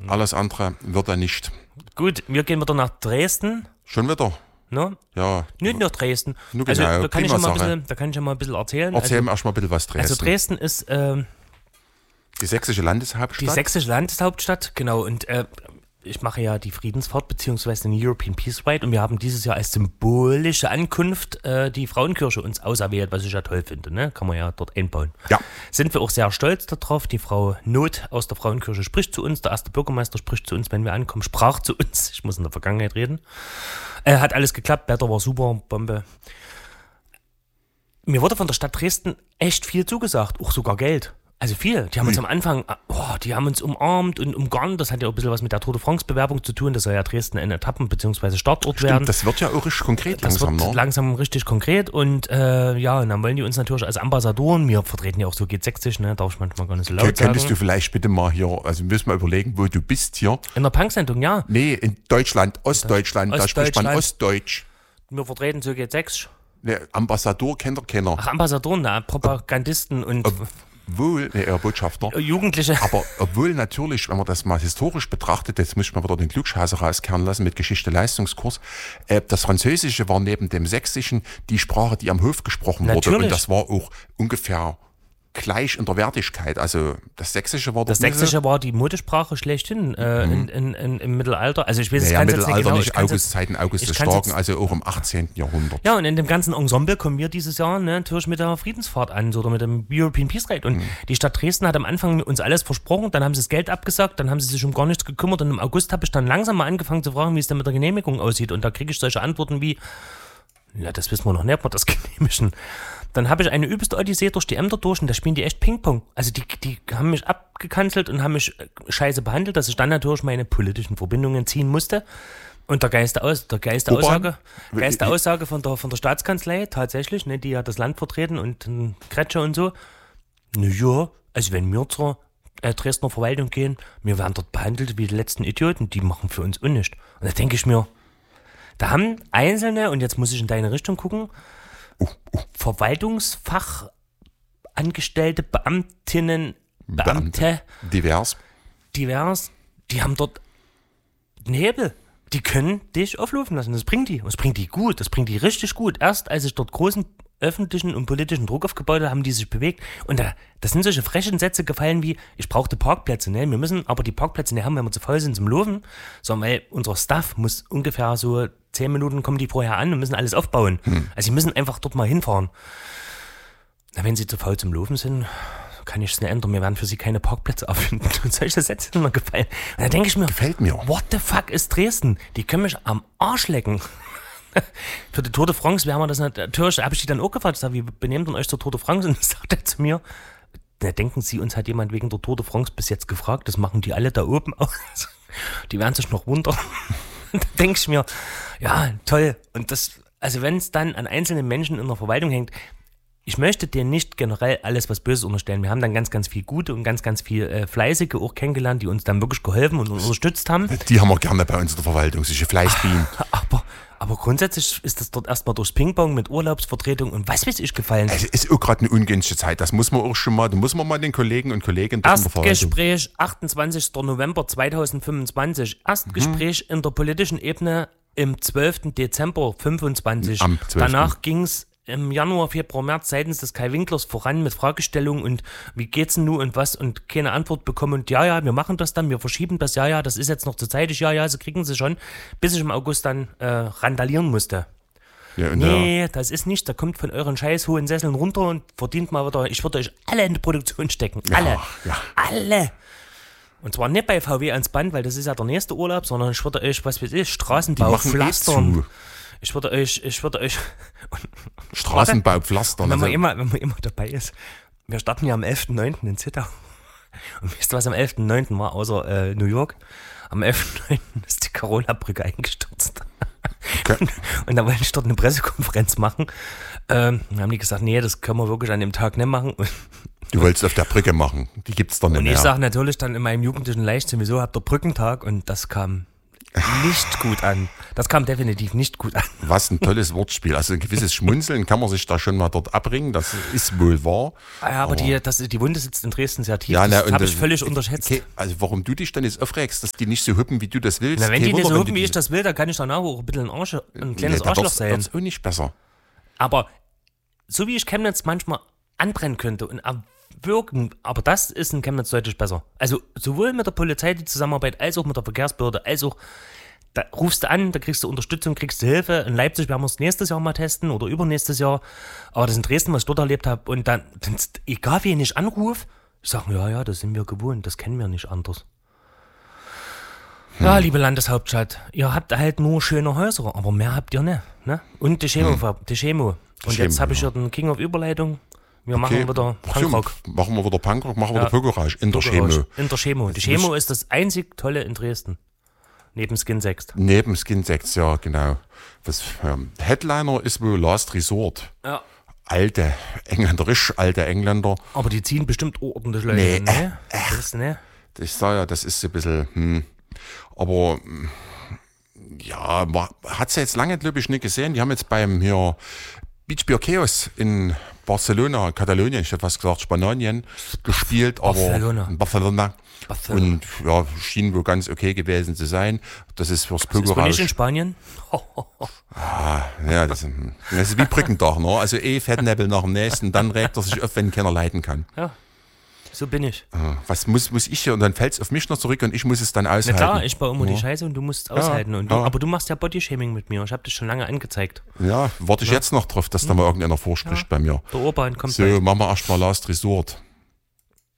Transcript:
Alles andere wird er nicht. Gut, wir gehen wieder nach Dresden. Schon wieder? Ne? Ja. Nicht nur Dresden. Nur Also genau, da kann ich ja prima mal ein bisschen erzählen. Erzähl mir erstmal ein bisschen was Dresden. Also Dresden ist die sächsische Landeshauptstadt. die sächsische Landeshauptstadt, genau. Und ich mache ja die Friedensfahrt beziehungsweise den European Peace Ride und wir haben dieses Jahr als symbolische Ankunft die Frauenkirche uns auserwählt, was ich ja toll finde, ne? Kann man ja dort einbauen. Ja. Sind wir auch sehr stolz darauf. Die Frau Not aus der Frauenkirche spricht zu uns, der erste Bürgermeister spricht zu uns, wenn wir ankommen, sprach zu uns. Ich muss in der Vergangenheit reden. Hat alles geklappt, Wetter war super, Bombe. Mir wurde von der Stadt Dresden echt viel zugesagt, auch sogar Geld. Also viel. Die haben uns am Anfang, die haben uns umarmt und umgarnt. Das hat ja auch ein bisschen was mit der Tour de France-Bewerbung zu tun. Das soll ja Dresden ein Etappen- bzw. Startort werden. Das wird ja auch richtig konkret Das langsam, wird ne? langsam richtig konkret. Und ja, und dann wollen die uns natürlich als Ambassadoren, wir vertreten ja auch so G60, ne, darf ich manchmal gar nicht so laut sagen. Könntest du vielleicht bitte mal hier, also müssen wir überlegen, wo du bist hier. In der Punk-Sendung, ja. Nee, in Deutschland, Ostdeutschland, da spricht man Ostdeutsch. Wir vertreten so G60. Ne, Ambassador kennt er keiner. Ach, Ambassadoren, na, Propagandisten und Eher Botschafter. Jugendliche. Aber obwohl natürlich, wenn man das mal historisch betrachtet, jetzt muss ich mal wieder den Klugscheißer rauskehren lassen mit Geschichte-Leistungskurs, das Französische war neben dem Sächsischen die Sprache, die am Hof gesprochen wurde. Natürlich. Und das war auch ungefähr gleich in der Wertigkeit. Also das Sächsische war Das Sächsische war die Muttersprache schlechthin im Mittelalter. Also ich weiß, naja, es kann jetzt nicht genau. Zeiten August des Starken, also auch im 18. Jahrhundert. Ja, und in dem ganzen Ensemble kommen wir dieses Jahr natürlich mit der Friedensfahrt an oder mit dem European Peace Ride. Und die Stadt Dresden hat am Anfang uns alles versprochen, dann haben sie das Geld abgesagt, dann haben sie sich um gar nichts gekümmert und im August habe ich dann langsam mal angefangen zu fragen, wie es denn mit der Genehmigung aussieht. Und da kriege ich solche Antworten wie, ja, das wissen wir noch nicht, ob wir das genehmigen. Dann habe ich eine übelste Odyssee durch die Ämter durch und da spielen die echt Ping-Pong. Also die haben mich abgekanzelt und haben mich scheiße behandelt, dass ich dann natürlich meine politischen Verbindungen ziehen musste. Und der Geist der Aussage von der Staatskanzlei tatsächlich, ne, die ja das Land vertreten und Kretsche und so. Naja, also wenn wir zur Dresdner Verwaltung gehen, wir werden dort behandelt wie die letzten Idioten, die machen für uns unnichts. Und da denke ich mir, da haben Einzelne, und jetzt muss ich in deine Richtung gucken, Verwaltungsfachangestellte, Beamtinnen, Beamte, divers, die haben dort einen Hebel. Die können dich auflaufen lassen. Das bringt die. Das bringt die gut. Das bringt die richtig gut. Erst als ich dort großen öffentlichen und politischen Druck aufgebaut habe, haben die sich bewegt. Und das sind solche frechen Sätze gefallen wie, ich brauchte Parkplätze. Ne? Wir müssen aber die Plätze nicht haben, wenn wir zu faul sind zum Laufen, sondern weil unser Staff muss ungefähr so 10 Minuten kommen die vorher an und müssen alles aufbauen. Also sie müssen einfach dort mal hinfahren. Na, wenn sie zu faul zum Laufen sind, kann ich es nicht ändern. Wir werden für sie keine Parkplätze auffinden. Und solche Sätze sind mir gefallen. Und da denke ich mir, gefällt mir. What the fuck ist Dresden? Die können mich am Arsch lecken. Für die Tour de France wären wir das natürlich, habe ich die dann auch gefragt, ich sage, wie benehmt ihr euch zur Tour de France? Und dann sagt er zu mir, na, denken Sie, uns hat jemand wegen der Tour de France bis jetzt gefragt, das machen die alle da oben aus. Die werden sich noch wundern. Und da denke ich mir, ja, toll. Und das, also wenn es dann an einzelnen Menschen in der Verwaltung hängt, ich möchte dir nicht generell alles was Böses unterstellen. Wir haben dann ganz, ganz viel Gute und ganz, ganz viel Fleißige auch kennengelernt, die uns dann wirklich geholfen und unterstützt haben. Die haben wir gerne bei uns in der Verwaltung, solche Fleißbienen. Aber grundsätzlich ist das dort erstmal durchs Ping-Pong mit Urlaubsvertretung und was weiß ich gefallen. Es ist auch gerade eine ungünstige Zeit, das muss man auch schon mal, da muss man mal den Kollegen und Kolleginnen in der Verwaltung. Erstgespräch 28. November 2025. Erstgespräch in der politischen Ebene im 12. Dezember 25. Am 12. Danach ging es im Januar, Februar, März seitens des Kai Winklers voran mit Fragestellungen und wie geht's denn nun und was und keine Antwort bekommen und ja, wir machen das dann, wir verschieben das, ja, das ist jetzt noch zu zeitig, ja, sie kriegen sie schon, bis ich im August dann randalieren musste. Ja, nee, das ist nicht, da kommt von euren scheiß hohen Sesseln runter und verdient mal wieder, ich würde euch alle in die Produktion stecken, alle. Und zwar nicht bei VW ans Band, weil das ist ja der nächste Urlaub, sondern ich würde euch, was weiß ich, Straßenbau pflastern. Ich würde euch Straßenbau pflastern. Wenn man immer dabei ist. Wir starten ja am 11.9. in Zittau. Und wisst ihr, was am 11.9. war, außer New York? Am 11.9. ist die Carola-Brücke eingestürzt. Okay. Und da wollte ich dort eine Pressekonferenz machen. Dann haben die gesagt, nee, das können wir wirklich an dem Tag nicht machen. Du wolltest auf der Brücke machen, die gibt's doch nicht mehr. Und ich sage natürlich dann in meinem jugendlichen Leichtsinn, wieso habt ihr Brückentag? Und das kam nicht gut an. Das kam definitiv nicht gut an. Was ein tolles Wortspiel. Also ein gewisses Schmunzeln kann man sich da schon mal dort abbringen. Das ist wohl wahr. Ja, aber die Wunde sitzt in Dresden sehr tief. Ja, das habe ich völlig unterschätzt. Okay, also warum du dich dann jetzt aufregst, dass die nicht so hüppen, wie du das willst? Na, wenn Kein die nicht Wunder, so wenn hüppen, wie ich das will, dann kann ich danach auch ein bisschen ein kleines Arschloch sein. Das ist auch nicht besser. Aber so wie ich Chemnitz manchmal anbrennen könnte und wirken, aber das ist in Chemnitz deutlich besser. Also sowohl mit der Polizei die Zusammenarbeit, als auch mit der Verkehrsbehörde, als auch, da rufst du an, da kriegst du Unterstützung, kriegst du Hilfe. In Leipzig werden wir es nächstes Jahr mal testen oder übernächstes Jahr. Aber das in Dresden, was ich dort erlebt habe, und dann egal wen ich anrufe, ich sage, ja, das sind wir gewohnt, das kennen wir nicht anders. Ja, liebe Landeshauptstadt, ihr habt halt nur schöne Häuser, aber mehr habt ihr nicht. Ne? Und die Chemo. Und jetzt habe ich hier den King of Überleitung. Wir machen wieder Punkrock. Machen wir wieder Punkrock, machen wir wieder Pokerage in der Chemo. In der Chemo. Die Chemo ist das einzig Tolle in Dresden. Neben Skin 6. Neben Skin 6, ja, genau. Headliner ist wohl Last Resort. Ja. Alte Engländer. Aber die ziehen bestimmt ordentlich Leute. Nee, Ne? Ne? Ich sage ja, das ist so ein bisschen, Aber ja, man hat es ja jetzt lange, glaube ich, nicht gesehen. Die haben jetzt beim hier Beach Beer Chaos in Barcelona, Katalonien, ich hätte was gesagt, Spanien gespielt, aber Barcelona. Und ja, schien wohl ganz okay gewesen zu sein. Das ist fürs Pokerrausch. Ist wohl nicht in Spanien? Ja, das ist wie Brückentag, ne? Also Fettnäppel nach dem nächsten, dann regt er sich auf, wenn keiner leiden kann. Ja, so bin ich. Was muss ich hier? Und dann fällt es auf mich noch zurück und ich muss es dann aushalten. Na klar, ich baue immer die Scheiße und du musst es aushalten. Und aber du machst ja Bodyshaming mit mir. Ich habe dich schon lange angezeigt. Ja, warte ich jetzt noch drauf, dass da mal irgendeiner vorspricht bei mir. Der Urban kommt so, machen wir erstmal Last Resort.